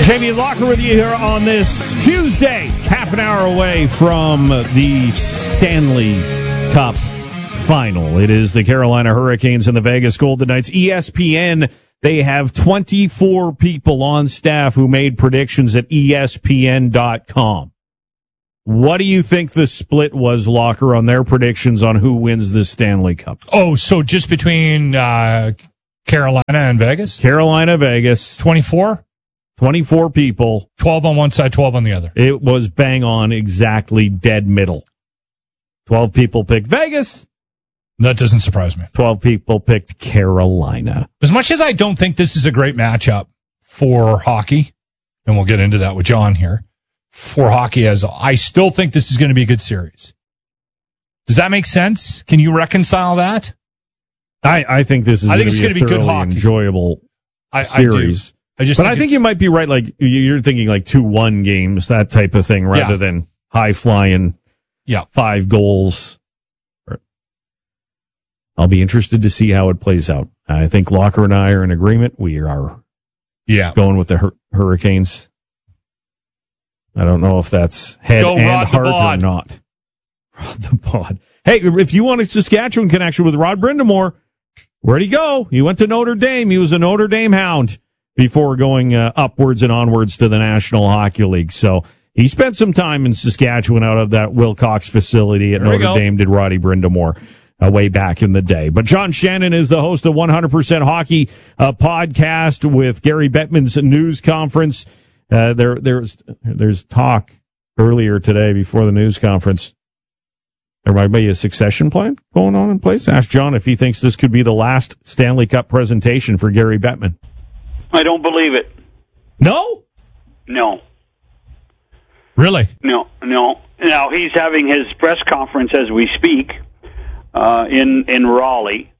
Jamie Locker with you here on this Tuesday, half an hour away from the Stanley Cup Final. It is the Carolina Hurricanes and the Vegas Golden Knights. ESPN, they have 24 people on staff who made predictions at ESPN.com. What do you think the split was, Locker, on their predictions on who wins this Stanley Cup? Oh, so just between Carolina and Vegas? Carolina, Vegas. 24? 24 people. 12 on one side, 12 on the other. It was bang on, exactly dead middle. 12 people picked Vegas. That doesn't surprise me. 12 people picked Carolina. As much as I don't think this is a great matchup for hockey, and we'll get into that with John here, for hockey, I still think this is going to be a good series. Does that make sense? Can you reconcile that? I think this is going to be a thoroughly enjoyable series. I think you might be right. Like you're thinking like 2-1 games, that type of thing, rather than high flying, 5 goals. I'll be interested to see how it plays out. I think Locker and I are in agreement. We are, going with the Hurricanes. I don't know if that's head and heart or not. Rod the Bod. Hey, if you want a Saskatchewan connection with Rod Brindamore, where'd he go? He went to Notre Dame. He was a Notre Dame Hound before going upwards and onwards to the National Hockey League. So he spent some time in Saskatchewan out of that Wilcox facility at Notre Dame, did Roddy Brindamore way back in the day. But John Shannon is the host of 100% Hockey podcast with Gary Bettman's news conference. There's talk earlier today before the news conference. There might be a succession plan going on in place. Ask John if he thinks this could be the last Stanley Cup presentation for Gary Bettman. I don't believe it. No? No. Really? No. Now, he's having his press conference as we speak in Raleigh.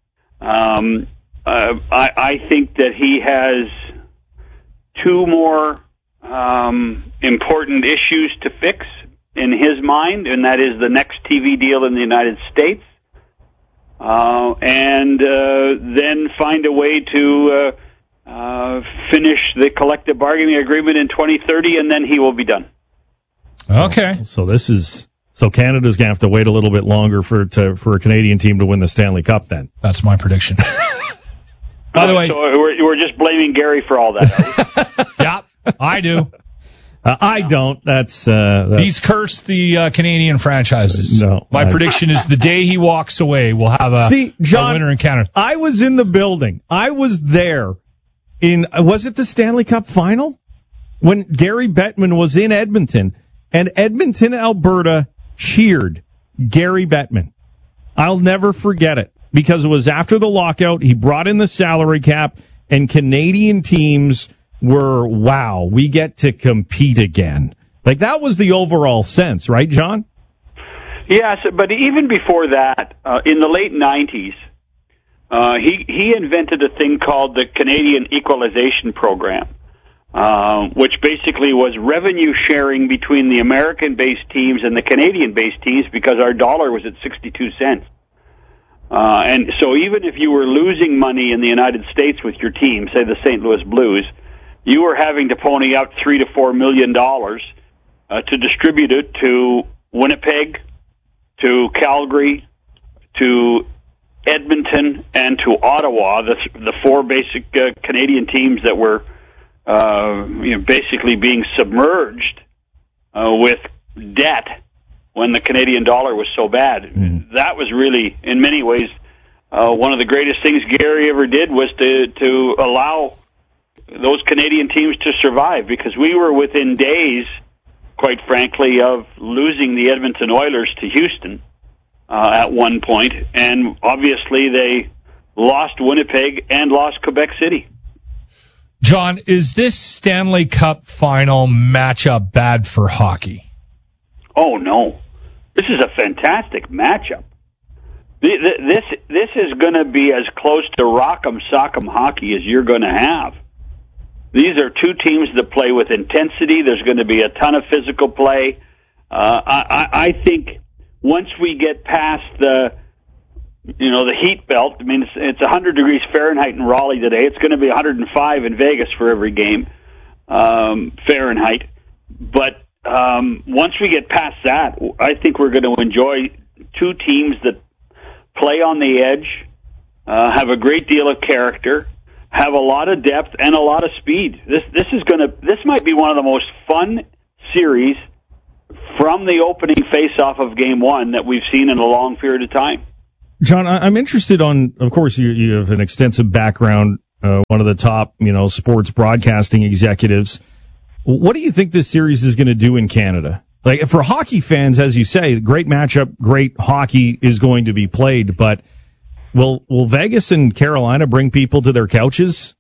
I think that he has 2 more important issues to fix in his mind, and that is the next TV deal in the United States, and then find a way to finish the collective bargaining agreement in 2030, and then he will be done. Okay. So Canada's going to have to wait a little bit longer for a Canadian team to win the Stanley Cup then. That's my prediction. By the way, so we're just blaming Gary for all that. Yeah, I do. I don't. That's he's cursed the Canadian franchises. No, my prediction is the day he walks away, we'll have a winner in Canada. I was in the building. I was there was it the Stanley Cup final when Gary Bettman was in Edmonton, and Edmonton, Alberta cheered Gary Bettman. I'll never forget it because it was after the lockout. He brought in the salary cap, and Canadian teams were, wow, we get to compete again. Like, that was the overall sense, right, John? Yes, but even before that, in the late 90s, he invented a thing called the Canadian Equalization Program, which basically was revenue sharing between the American-based teams and the Canadian-based teams because our dollar was at 62 cents. And so even if you were losing money in the United States with your team, say the St. Louis Blues, you were having to pony out $3 to $4 million to distribute it to Winnipeg, to Calgary, to Edmonton, and to Ottawa, the 4 basic Canadian teams that were basically being submerged with debt when the Canadian dollar was so bad. That was really, in many ways, one of the greatest things Gary ever did was to allow those Canadian teams to survive, because we were within days, quite frankly, of losing the Edmonton Oilers to Houston at one point, and obviously they lost Winnipeg and lost Quebec City. John, is this Stanley Cup final matchup bad for hockey? Oh, no. This is a fantastic matchup. This is going to be as close to rock'em sock'em hockey as you're going to have. These are 2 teams that play with intensity. There's going to be a ton of physical play. I think once we get past the heat belt, I mean, it's 100 degrees Fahrenheit in Raleigh today. It's going to be 105 in Vegas for every game. Fahrenheit. But once we get past that, I think we're going to enjoy two teams that play on the edge, have a great deal of character, have a lot of depth and a lot of speed. This might be one of the most fun series from the opening face-off of Game 1 that we've seen in a long period of time. John, I'm interested of course, you have an extensive background, one of the top, sports broadcasting executives. What do you think this series is going to do in Canada? Like, for hockey fans, as you say, great matchup, great hockey is going to be played, but will Vegas and Carolina bring people to their couches?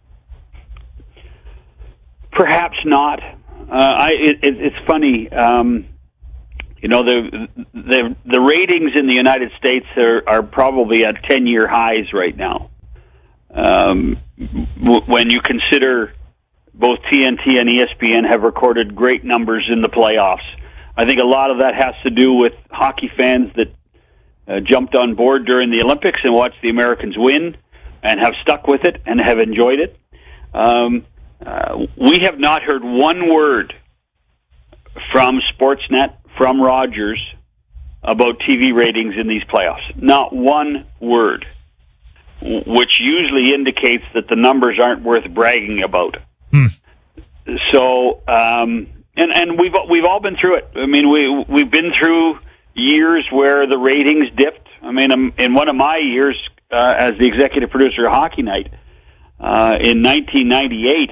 Perhaps not. It's funny. The ratings in the United States are probably at 10-year highs right now. When you consider both TNT and ESPN have recorded great numbers in the playoffs, I think a lot of that has to do with hockey fans that jumped on board during the Olympics and watched the Americans win and have stuck with it and have enjoyed it. We have not heard one word from Sportsnet, from Rogers, about TV ratings in these playoffs. Not one word, which usually indicates that the numbers aren't worth bragging about. So, and we've all been through it. I mean, we've been through years where the ratings dipped. I mean, in one of my years as the executive producer of Hockey Night in 1998,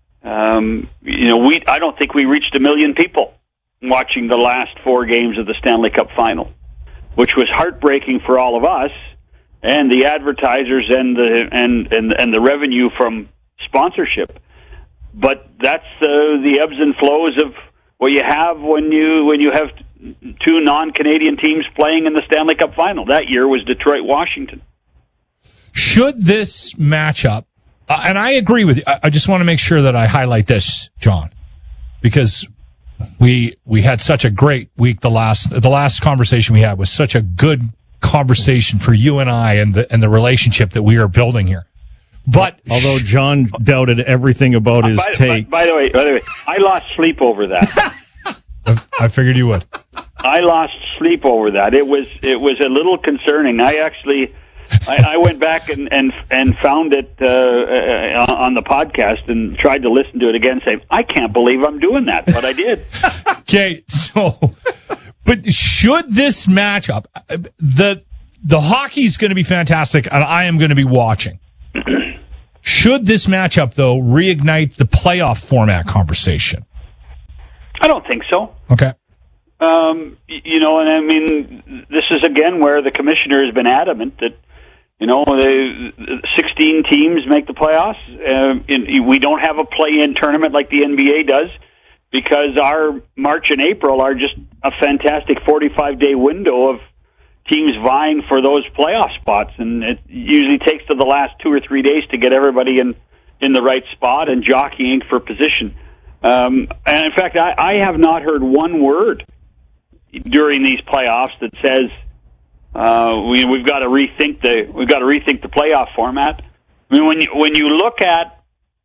I don't think we reached 1 million people watching the last 4 games of the Stanley Cup Final, which was heartbreaking for all of us and the advertisers and the revenue from sponsorship. But that's the ebbs and flows of what you have when you have 2 non-Canadian teams playing in the Stanley Cup Final. That year was Detroit-Washington. Should this matchup, and I agree with you, I just want to make sure that I highlight this, John, because we had such a great week. The last conversation we had was such a good conversation for you and I and the relationship that we are building here. But although John doubted everything about his take. By the way, I lost sleep over that. I figured you would. I lost sleep over that. It was a little concerning. I went back and found it on the podcast and tried to listen to it again, saying, I can't believe I'm doing that, but I did. Okay, but should this matchup, the hockey's going to be fantastic, and I am going to be watching. Should this matchup, though, reignite the playoff format conversation? I don't think so. Okay. And I mean, this is again where the commissioner has been adamant that, the 16 teams make the playoffs. We don't have a play-in tournament like the NBA does because our March and April are just a fantastic 45-day window of teams vying for those playoff spots, and it usually takes to the last 2 or 3 days to get everybody in the right spot and jockeying for position. And in fact, I have not heard one word during these playoffs that says we've got to rethink the playoff format. I mean, when you look at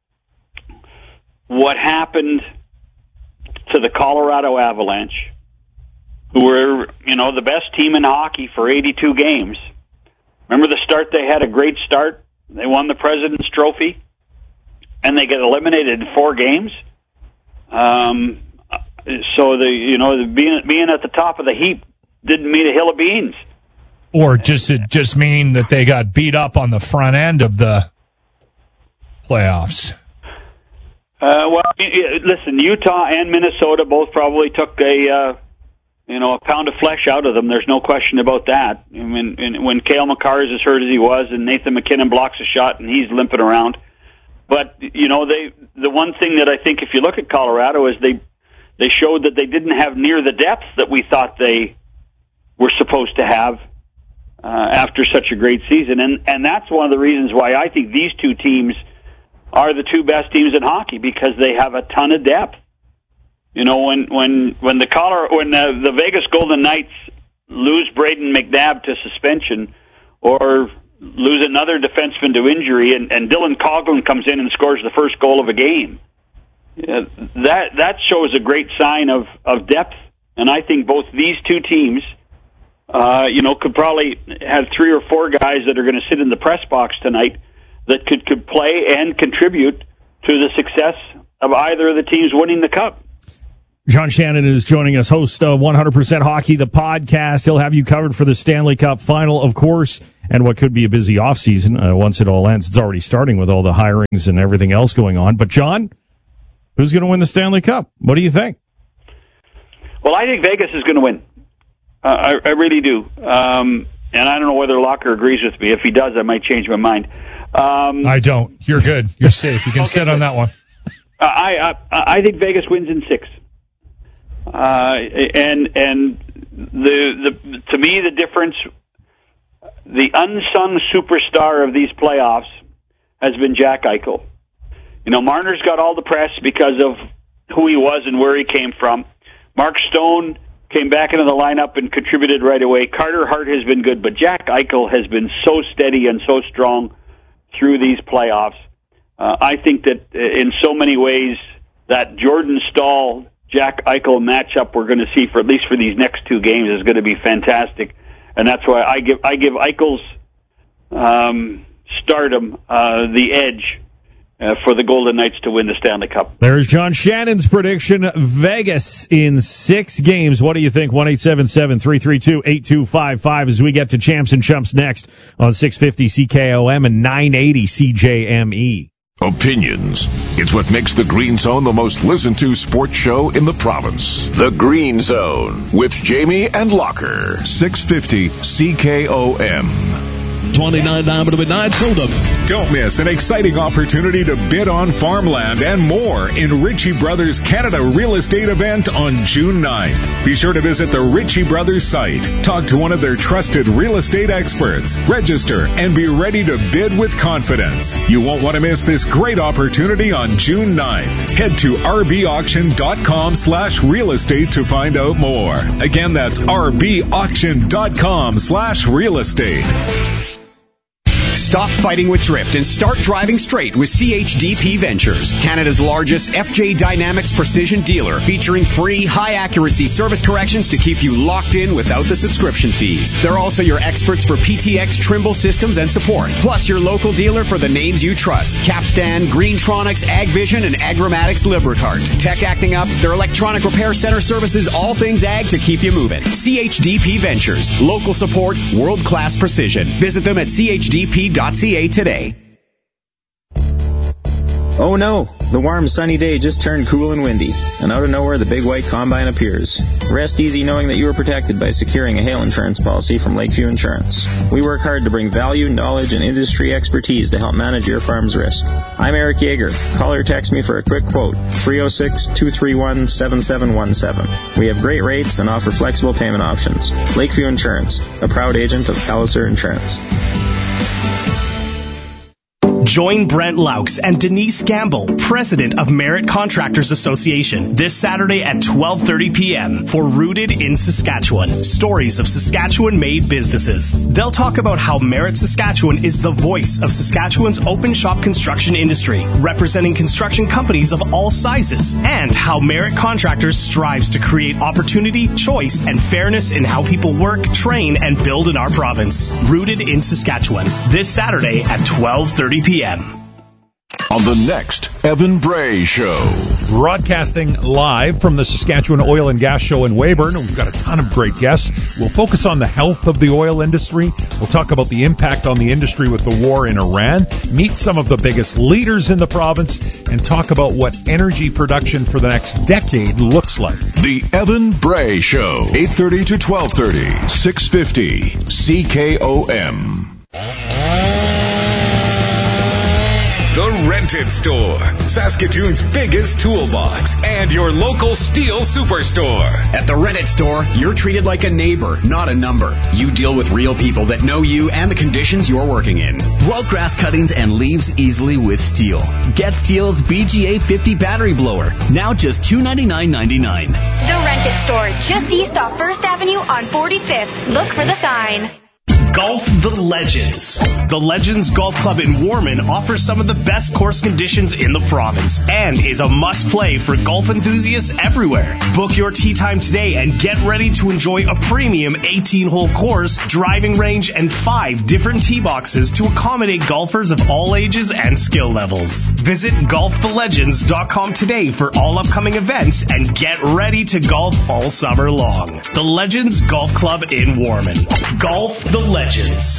what happened to the Colorado Avalanche, who were, the best team in hockey for 82 games. Remember the start? They had a great start. They won the President's Trophy, and they get eliminated in 4 games. So being at the top of the heap didn't mean a hill of beans. Or just mean that they got beat up on the front end of the playoffs. Listen, Utah and Minnesota both probably took a pound of flesh out of them. There's no question about that. I mean, when Cale Makar is as hurt as he was, and Nathan McKinnon blocks a shot and he's limping around. But the one thing that I think, if you look at Colorado, is they showed that they didn't have near the depth that we thought they were supposed to have after such a great season, and that's one of the reasons why I think these 2 teams are the 2 best teams in hockey, because they have a ton of depth. When the Vegas Golden Knights lose Braden McNabb to suspension, or lose another defenseman to injury, and Dylan Coghlan comes in and scores the first goal of a game, that shows a great sign of depth. And I think both these two teams, could probably have 3 or 4 guys that are going to sit in the press box tonight that could play and contribute to the success of either of the teams winning the Cup. John Shannon is joining us, host of 100% Hockey, the podcast. He'll have you covered for the Stanley Cup final, of course, and what could be a busy offseason once it all ends. It's already starting with all the hirings and everything else going on. But, John, who's going to win the Stanley Cup? What do you think? Well, I think Vegas is going to win. I really do. And I don't know whether Locker agrees with me. If he does, I might change my mind. I don't. You're good. You're safe. You can sit on that one. I think Vegas wins in 6. And to me, the difference, the unsung superstar of these playoffs has been Jack Eichel. Marner's got all the press because of who he was and where he came from. Mark Stone came back into the lineup and contributed right away. Carter Hart has been good, but Jack Eichel has been so steady and so strong through these playoffs. I think that in so many ways that Jordan Staal, Jack Eichel matchup we're going to see for at least for these next 2 games is going to be fantastic, and that's why I give Eichel's stardom the edge for the Golden Knights to win the Stanley Cup. There's John Shannon's prediction. Vegas in 6 games. What do you think? 1-877-332-8255 as we get to Champs and Chumps next on 650 CKOM and 980 CJME. Opinions. It's what makes the Green Zone the most listened to sports show in the province. The Green Zone with Jamie and Locker. 650 CKOM. 29 down to midnight soda. Don't miss an exciting opportunity to bid on farmland and more in Ritchie Brothers Canada Real Estate event on June 9th. Be sure to visit the Ritchie Brothers site. Talk to one of their trusted real estate experts. Register and be ready to bid with confidence. You won't want to miss this great opportunity on June 9th. Head to rbauction.com/real estate to find out more. Again, that's rbauction.com/real estate. Stop fighting with drift and start driving straight with CHDP Ventures, Canada's largest FJ Dynamics precision dealer, featuring free, high-accuracy service corrections to keep you locked in without the subscription fees. They're also your experts for PTX Trimble systems and support, plus your local dealer for the names you trust: Capstan, Greentronics, AgVision, and Agramatics Lubricart. Tech acting up, their electronic repair center services all things ag to keep you moving. CHDP Ventures, local support, world-class precision. Visit them at CHDP.ca today. Oh no, the warm sunny day just turned cool and windy, and out of nowhere the big white combine appears. Rest easy knowing that you are protected by securing a hail insurance policy from Lakeview Insurance. We work hard to bring value, knowledge, and industry expertise to help manage your farm's risk. I'm Eric Yeager. Call or text me for a quick quote, 306-231-7717. We have great rates and offer flexible payment options. Lakeview Insurance, a proud agent of Palliser Insurance. Join Brent Laux and Denise Gamble, president of Merit Contractors Association, this Saturday at 12:30 p.m. for Rooted in Saskatchewan, stories of Saskatchewan-made businesses. They'll talk about how Merit Saskatchewan is the voice of Saskatchewan's open shop construction industry, representing construction companies of all sizes, and how Merit Contractors strives to create opportunity, choice, and fairness in how people work, train, and build in our province. Rooted in Saskatchewan, this Saturday at 12:30 p.m. On the next Evan Bray Show. Broadcasting live from the Saskatchewan Oil and Gas Show in Weyburn. We've got a ton of great guests. We'll focus on the health of the oil industry. We'll talk about the impact on the industry with the war in Iran, meet some of the biggest leaders in the province, and talk about what energy production for the next decade looks like. The Evan Bray Show, 8:30 to 12:30, 650 CKOM. The Rented Store, Saskatoon's biggest toolbox, and your local steel superstore. At the Rented Store, you're treated like a neighbor, not a number. You deal with real people that know you and the conditions you're working in. Broke grass cuttings and leaves easily with Steel. Get Steel's BGA 50 battery blower, now just $299.99. The Rented Store, just east off 1st Avenue on 45th. Look for the sign. Golf the Legends. The Legends Golf Club in Warman offers some of the best course conditions in the province and is a must-play for golf enthusiasts everywhere. Book your tee time today and get ready to enjoy a premium 18-hole course, driving range, and 5 different tee boxes to accommodate golfers of all ages and skill levels. Visit golfthelegends.com today for all upcoming events and get ready to golf all summer long. The Legends Golf Club in Warman. Golf the Legends.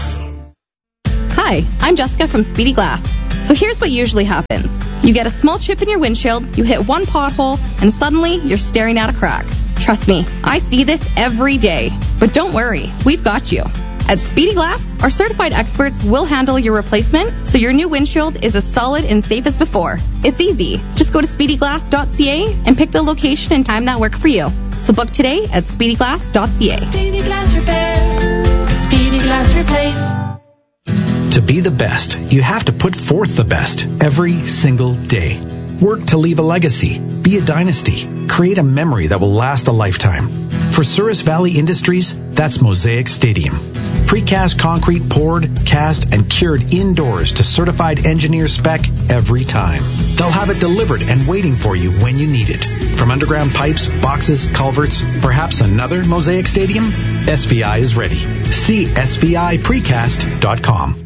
Hi, I'm Jessica from Speedy Glass. So here's what usually happens. You get a small chip in your windshield, you hit one pothole, and suddenly you're staring at a crack. Trust me, I see this every day. But don't worry, we've got you. At Speedy Glass, our certified experts will handle your replacement so your new windshield is as solid and safe as before. It's easy. Just go to speedyglass.ca and pick the location and time that work for you. So book today at speedyglass.ca. Speedy Glass Repair. Speedy Glass Replace. To be the best, you have to put forth the best every single day. Work to leave a legacy, be a dynasty, create a memory that will last a lifetime. For Souris Valley Industries, that's Mosaic Stadium. Precast concrete poured, cast, and cured indoors to certified engineer spec every time. They'll have it delivered and waiting for you when you need it. From underground pipes, boxes, culverts, perhaps another Mosaic Stadium? SVI is ready. See SVIPrecast.com.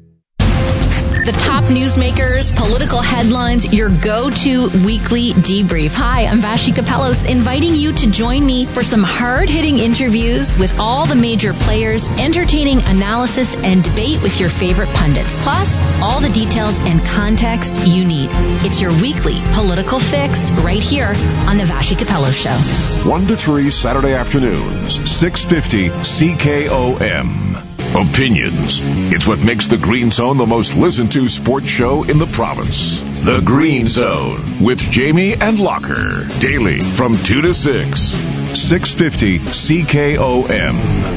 The top newsmakers, political headlines, your go-to weekly debrief. Hi, I'm Vashi Kapelos, inviting you to join me for some hard-hitting interviews with all the major players, entertaining analysis and debate with your favorite pundits, plus all the details and context you need. It's your weekly political fix right here on the Vashi Kapelos Show. 1 to 3 Saturday afternoons, 650 CKOM. Opinions. It's what makes the Green Zone the most listened to sports show in the province. The Green Zone with Jamie and Locker. Daily from 2 to 6. 650 CKOM.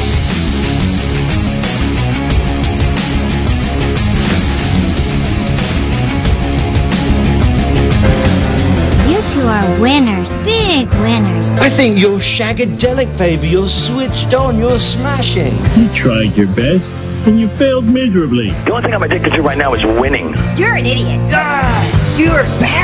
You are winners, big winners. I think you're shagadelic, baby. You're switched on. You're smashing. You tried your best, and you failed miserably. The only thing I'm addicted to right now is winning. You're an idiot. You're a bad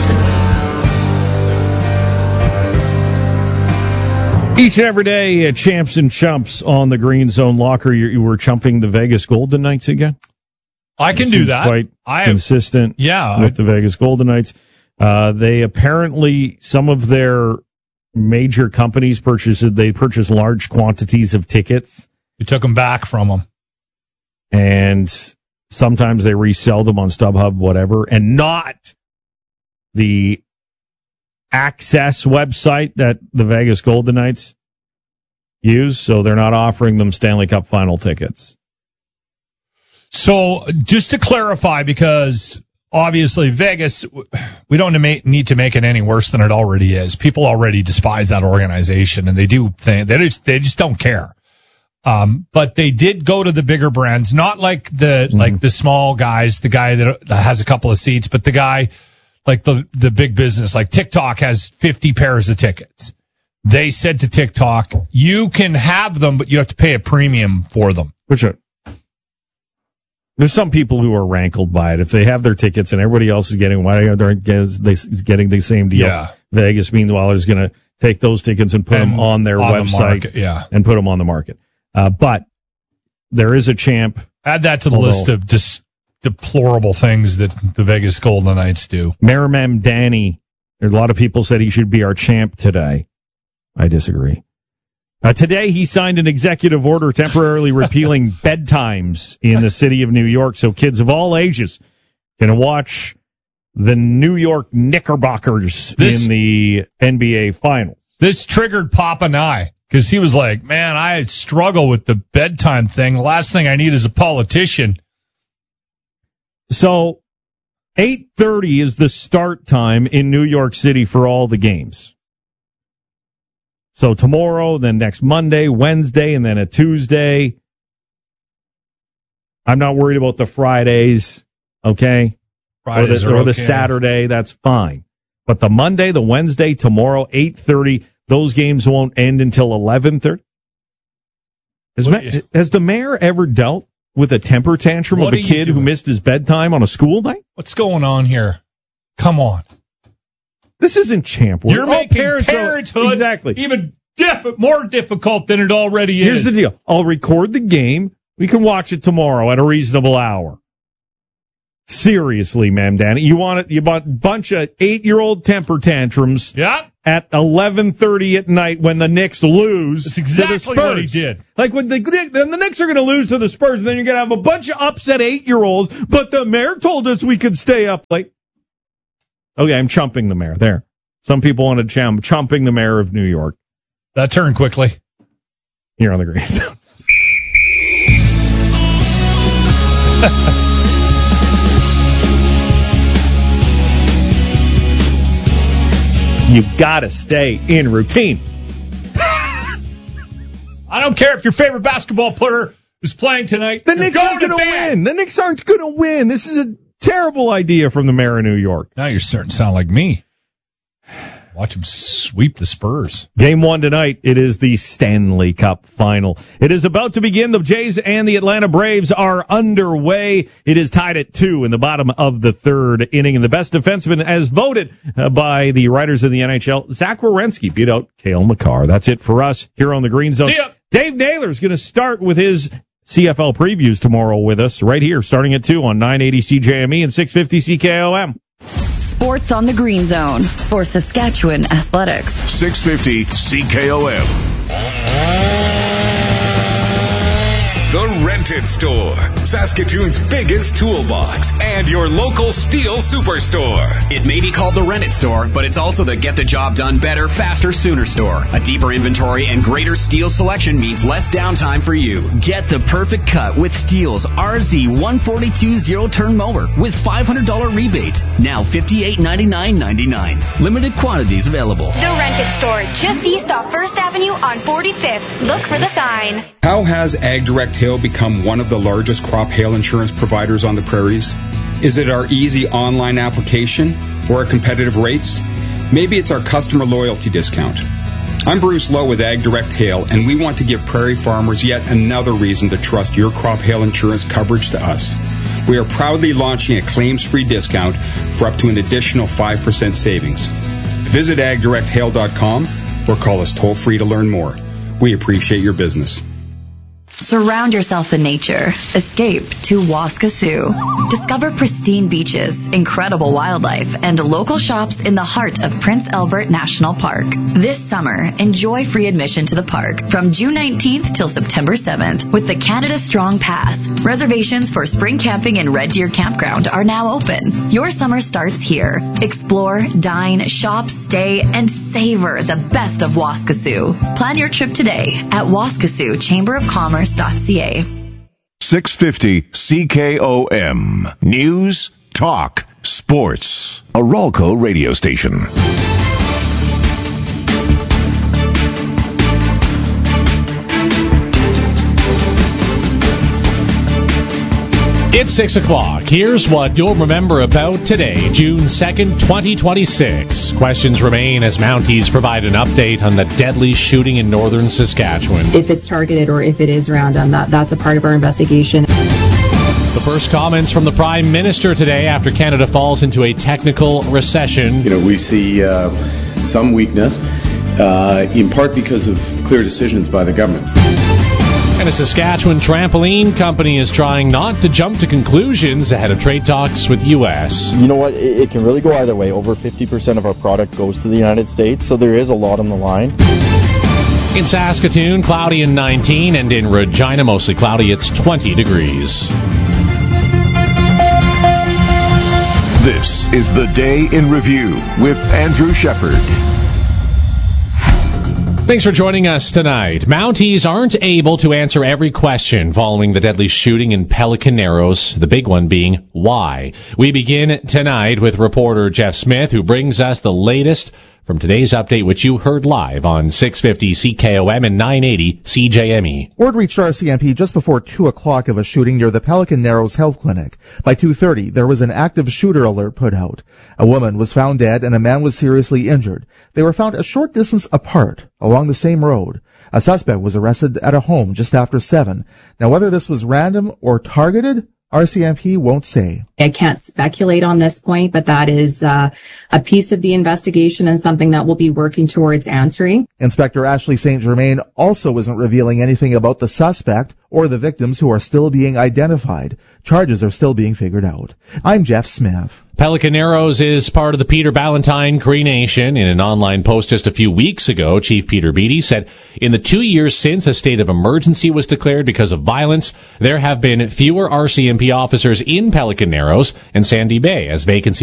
person. Each and every day, champs and chumps on the Green Zone. Locker. You were chumping the Vegas Golden Knights again? I can do that. Quite consistent with the Vegas Golden Knights. They apparently, some of their major companies purchased large quantities of tickets. You took them back from them. And sometimes they resell them on StubHub, whatever, and not the Access website that the Vegas Golden Knights use. So they're not offering them Stanley Cup final tickets. So just to clarify, because obviously, Vegas, we don't need to make it any worse than it already is. People already despise that organization, and they just don't care. But they did go to the bigger brands, not like the small guys, the guy that has a couple of seats, but the guy like the big business, like TikTok has 50 pairs of tickets. They said to TikTok, you can have them, but you have to pay a premium for them. There's some people who are rankled by it. If they have their tickets and everybody else is getting, why are they getting the same deal? Yeah. Vegas, meanwhile, is going to take those tickets and put them on their website and put them on the market. But there is a champ. Add that to the list of just deplorable things that the Vegas Golden Knights do. Merriman Danny, a lot of people said he should be our champ today. I disagree. Today, he signed an executive order temporarily repealing bedtimes in the city of New York so kids of all ages can watch the New York Knickerbockers in the NBA Finals. This triggered Papa Nye because he was like, man, I struggle with the bedtime thing. The last thing I need is a politician. So 8:30 is the start time in New York City for all the games. So tomorrow, then next Monday, Wednesday, and then a Tuesday. I'm not worried about the Fridays, okay? Fridays or the Saturday, that's fine. But the Monday, the Wednesday, tomorrow, 8:30, those games won't end until 11:30. Has the mayor ever dealt with a temper tantrum of a kid who missed his bedtime on a school night? What's going on here? Come on. This isn't champ work. You're making parenthood exactly even more difficult than it already is. Here's the deal. I'll record the game. We can watch it tomorrow at a reasonable hour. Seriously, ma'am, Danny, you want a bunch of 8-year-old temper tantrums at 11:30 at night when the Knicks lose. That's exactly what he did. Like when the Knicks are going to lose to the Spurs, and then you're going to have a bunch of upset 8-year-olds, but the mayor told us we could stay up late. Okay, I'm chumping the mayor. There. Some people want to chumping the mayor of New York. That turned quickly. Here on the Green Zone. You gotta stay in routine. I don't care if your favorite basketball player is playing tonight. The Knicks aren't going to win. The Knicks aren't going to win. This is a terrible idea from the mayor of New York. Now you're starting to sound like me. Watch him sweep the Spurs. Game 1 tonight. It is the Stanley Cup Final. It is about to begin. The Jays and the Atlanta Braves are underway. It is tied at 2 in the bottom of the third inning. And the best defenseman, as voted by the writers of the NHL, Zach Werenski beat out Cale Makar. That's it for us here on the Green Zone. See ya. Dave Naylor's going to start with his CFL previews tomorrow with us right here, starting at 2 on 980 CJME and 650 CKOM. Sports on the Green Zone for Saskatchewan Athletics. 650 CKOM. The Rented Store, Saskatoon's biggest toolbox, and your local steel superstore. It may be called the Rented Store, but it's also the Get the Job Done Better, Faster, Sooner store. A deeper inventory and greater steel selection means less downtime for you. Get the perfect cut with Steel's RZ 142 zero-turn mower with $500 rebate. Now $58.99.99. Limited quantities available. The Rented Store, just east off 1st Avenue on 45th. Look for the sign. How has AgDirect Hail become one of the largest crop hail insurance providers on the prairies? Is it our easy online application or our competitive rates? Maybe it's our customer loyalty discount. I'm Bruce Lowe with AgDirect Hail, and we want to give prairie farmers yet another reason to trust your crop hail insurance coverage to us. We are proudly launching a claims-free discount for up to an additional 5% savings. Visit agdirecthail.com or call us toll-free to learn more. We appreciate your business. Surround yourself in nature. Escape to Waskesiu. Discover pristine beaches, incredible wildlife, and local shops in the heart of Prince Albert National Park. This summer, enjoy free admission to the park from June 19th till September 7th with the Canada Strong Pass. Reservations for spring camping in Red Deer Campground are now open. Your summer starts here. Explore, dine, shop, stay, and savor the best of Waskesiu. Plan your trip today at Waskesiu Chamber of Commerce. 650 CKOM. News, talk, sports. A Ralco radio station. It's 6 o'clock. Here's what you'll remember about today, June 2nd, 2026. Questions remain as Mounties provide an update on the deadly shooting in northern Saskatchewan. If it's targeted or if it is random, that's a part of our investigation. The first comments from the Prime Minister today after Canada falls into a technical recession. We see some weakness, in part because of clear decisions by the government. And a Saskatchewan trampoline company is trying not to jump to conclusions ahead of trade talks with U.S. You know what? It can really go either way. Over 50% of our product goes to the United States, so there is a lot on the line. In Saskatoon, cloudy and 19, and in Regina, mostly cloudy, it's 20 degrees. This is the Day in Review with Andrew Shepard. Thanks for joining us tonight. Mounties aren't able to answer every question following the deadly shooting in Pelican Narrows, the big one being why. We begin tonight with reporter Jeff Smith, who brings us the latest from today's update, which you heard live on 650 CKOM and 980 CJME. Word reached RCMP just before 2 o'clock of a shooting near the Pelican Narrows Health Clinic. By 2:30, there was an active shooter alert put out. A woman was found dead and a man was seriously injured. They were found a short distance apart along the same road. A suspect was arrested at a home just after 7. Now, whether this was random or targeted, RCMP won't say. I can't speculate on this point, but that is a piece of the investigation and something that we'll be working towards answering. Inspector Ashley St. Germain also isn't revealing anything about the suspect or the victims who are still being identified. Charges are still being figured out. I'm Jeff Smith. Pelican Narrows is part of the Peter Ballantine Cree Nation. In an online post just a few weeks ago, Chief Peter Beattie said, in the 2 years since a state of emergency was declared because of violence, there have been fewer RCMP officers in Pelican Narrows and Sandy Bay as vacancies